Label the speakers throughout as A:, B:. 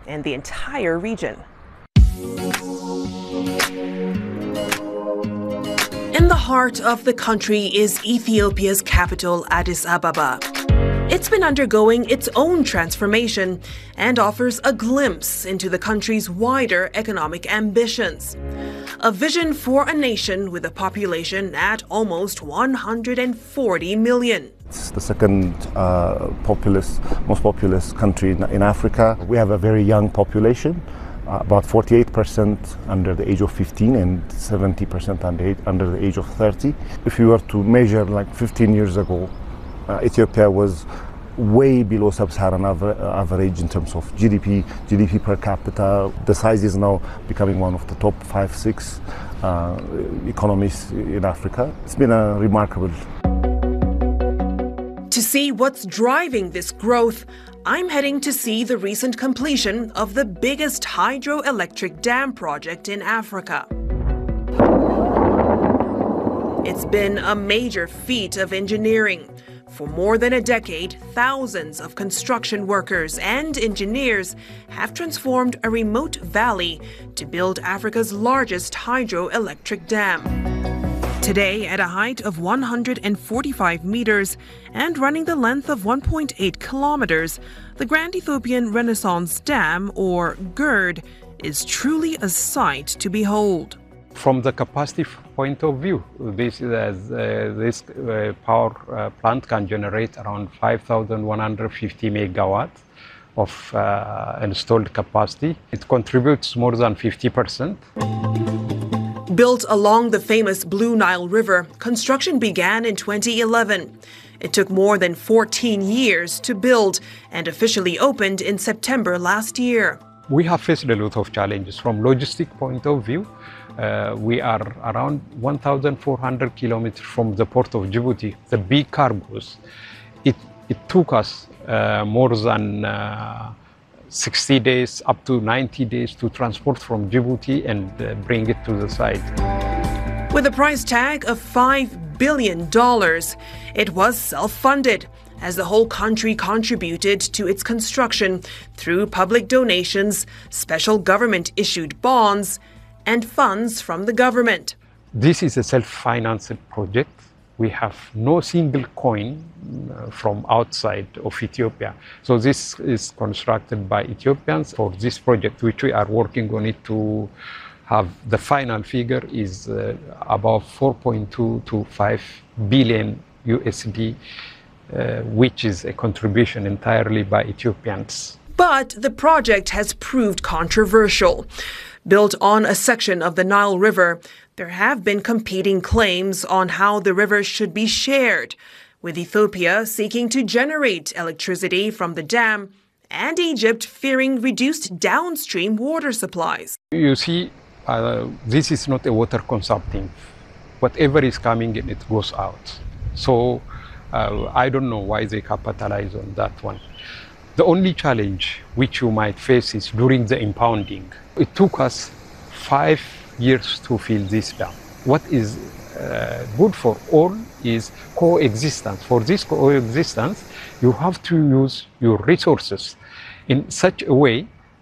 A: and the entire region. In the heart of the country is Ethiopia's capital, Addis Ababa. It's been undergoing its own transformation and offers a glimpse into the country's wider economic ambitions. A vision for a nation with a population at almost 140 million.
B: It's the second most populous country in Africa. We have a very young population, about 48% under the age of 15 and 70% under the age of 30. If you were to measure like 15 years ago, Ethiopia was way below sub-Saharan average in terms of GDP per capita. The size is now becoming one of the top 5-6 economies in Africa. It's been a remarkable.
A: To see what's driving this growth, I'm heading to see the recent completion of the biggest hydroelectric dam project in Africa. It's been a major feat of engineering. For more than a decade, thousands of construction workers and engineers have transformed a remote valley to build Africa's largest hydroelectric dam. Today, at a height of 145 meters and running the length of 1.8 kilometers, the Grand Ethiopian Renaissance Dam, or GERD, is truly a sight to behold.
C: From the capacity point of view, this power plant can generate around 5,150 megawatts of installed capacity. It contributes more than 50%.
A: Built along the famous Blue Nile River, construction began in 2011. It took more than 14 years to build and officially opened in September last year.
C: We have faced a lot of challenges from logistic point of view. We are around 1,400 kilometers from the port of Djibouti, the big cargoes. It took us more than 60 days, up to 90 days to transport from Djibouti and bring it to the site.
A: With a price tag of $5 billion, it was self-funded, as the whole country contributed to its construction through public donations, special government-issued bonds, and funds from the government.
C: This is a self-financed project. We have no single coin from outside of Ethiopia. So this is constructed by Ethiopians for this project, which we are working on it to have the final figure is about 4.2 to 5 billion USD, which is a contribution entirely by Ethiopians.
A: But the project has proved controversial. Built on a section of the Nile River, there have been competing claims on how the river should be shared, with Ethiopia seeking to generate electricity from the dam and Egypt fearing reduced downstream water supplies.
C: You see, this is not a water consumpting. Whatever is coming in, it goes out. So I don't know why they capitalize on that one. The only challenge which you might face is during the impounding. It took us 5 years to fill this dam. What is good for all is coexistence. For this coexistence, you have to use your resources in such a way,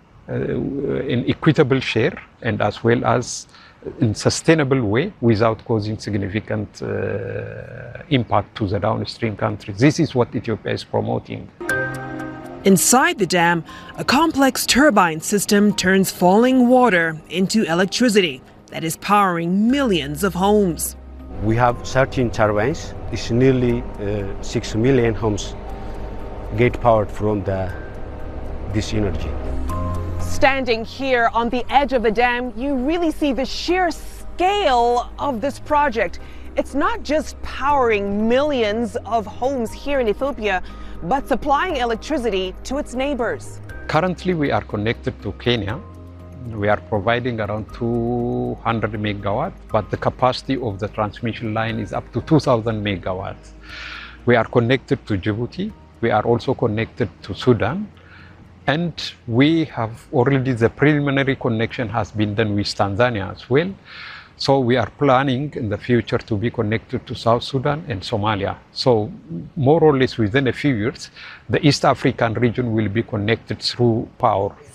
C: in equitable share, and as well as in sustainable way without causing significant impact to the downstream countries. This is what Ethiopia is promoting.
A: Inside the dam, a complex turbine system turns falling water into electricity that is powering millions of homes.
D: We have 13 turbines. It's nearly 6 million homes get powered from this energy.
A: Standing here on the edge of the dam, you really see the sheer scale of this project. It's not just powering millions of homes here in Ethiopia, but supplying electricity to its neighbors.
C: Currently, we are connected to Kenya. We are providing around 200 megawatts, but the capacity of the transmission line is up to 2,000 megawatts. We are connected to Djibouti. We are also connected to Sudan. And we have already, the preliminary connection has been done with Tanzania as well. So we are planning in the future to be connected to South Sudan and Somalia. So more or less within a few years, the East African region will be connected through power